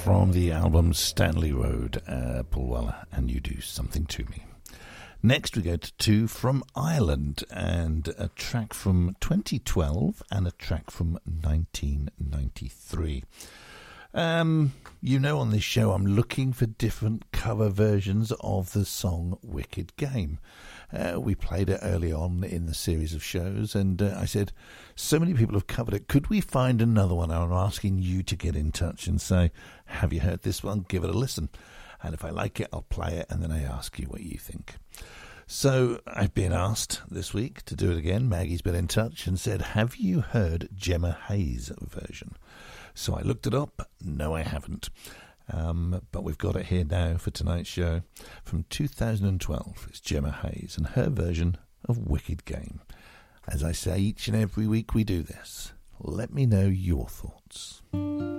from the album Stanley Road, Paul Weller, and You Do Something to Me. Next we go to two from Ireland, and a track from 2012 and a track from 1993. You know, on this show I'm looking for different cover versions of the song Wicked Game. We played it early on in the series of shows, and I said, so many people have covered it, could we find another one? I'm asking you to get in touch and say, have you heard this one? Give it a listen. And if I like it, I'll play it, and then I ask you what you think. So I've been asked this week to do it again. Maggie's been in touch and said, have you heard Gemma Hayes' version? So I looked it up. No, I haven't. But we've got it here now for tonight's show. From 2012, it's Gemma Hayes and her version of Wicked Game. As I say, each and every week we do this. Let me know your thoughts.